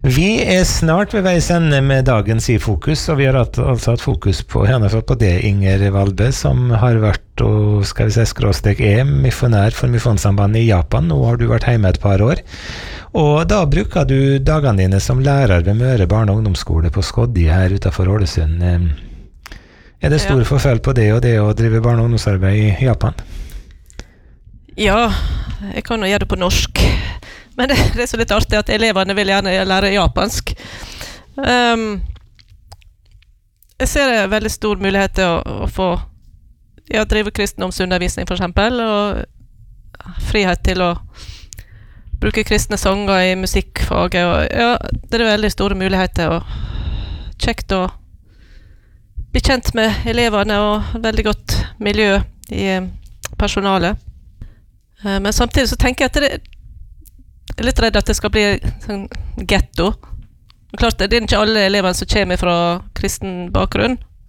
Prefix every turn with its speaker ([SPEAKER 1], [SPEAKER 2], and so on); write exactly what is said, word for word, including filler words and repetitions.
[SPEAKER 1] Vi er snart ved veis ende med dagens i fokus, og vi har hatt, altså hatt fokus på, på det Inger Valbe, som har vært, og skal vi se, skråstek er misjonær for Misjonssambandet i Japan. Nå har du vært hjemme et par år, og da bruker du dagene dine som lærer ved Møre barne- og ungdomsskole på Skoddi her utenfor Ålesund. Er det stor ja. Forskjell på det og det å drive barne- og ungdomsarbeid i Japan?
[SPEAKER 2] Ja, jeg kan jo gjøre det på norsk. Men det, det er så litt artig at elevene vil gjerne lære japansk. Um, jeg ser en veldig stor mulighet til å, å få ja, drive kristendomsundervisning for eksempel, og frihet til å bruke kristne sanger i musikkfaget. Og, ja, det er veldig store muligheter og kjekt å bli kjent med elevene og veldig godt miljø i personalet. Uh, men samtidig så tenker jeg at det Jeg er litt redd at det skal bli sånn ghetto. Klart, det er ikke alle elevene som kommer fra kristen bakgrunn.